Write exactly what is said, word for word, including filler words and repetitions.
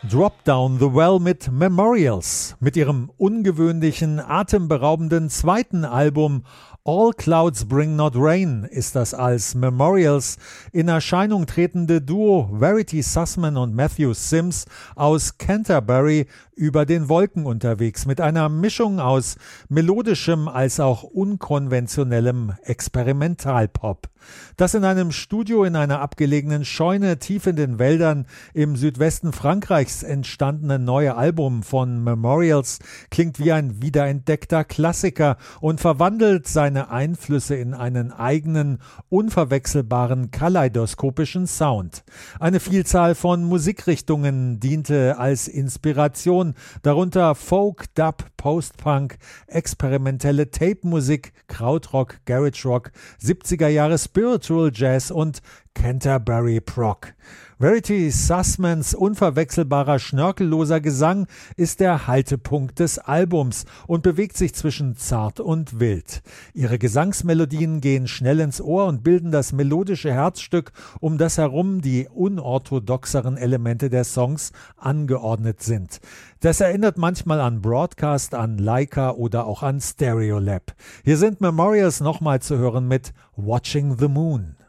Drop Down the Well mit Memorials. Mit ihrem ungewöhnlichen, atemberaubenden zweiten Album All Clouds Bring Not Rain ist das als Memorials in Erscheinung tretende Duo Verity Sussman und Matthew Sims aus Canterbury über den Wolken unterwegs, mit einer Mischung aus melodischem als auch unkonventionellem Experimentalpop. Das in einem Studio in einer abgelegenen Scheune tief in den Wäldern im Südwesten Frankreichs entstandene neue Album von Memorials klingt wie ein wiederentdeckter Klassiker und verwandelt seine Einflüsse in einen eigenen, unverwechselbaren kaleidoskopischen Sound. Eine Vielzahl von Musikrichtungen diente als Inspiration, darunter Folk, Dub, Post-Punk, experimentelle Tape-Musik, Krautrock, Garage Rock, siebziger Jahre Spiritual Jazz und Canterbury Prog. Verity Sussmans unverwechselbarer, schnörkelloser Gesang ist der Haltepunkt des Albums und bewegt sich zwischen zart und wild. Ihre Gesangsmelodien gehen schnell ins Ohr und bilden das melodische Herzstück, um das herum die unorthodoxeren Elemente der Songs angeordnet sind. Das erinnert manchmal an Broadcast, an Laika oder auch an Stereolab. Hier sind Memorials nochmal zu hören mit Watching the Moon.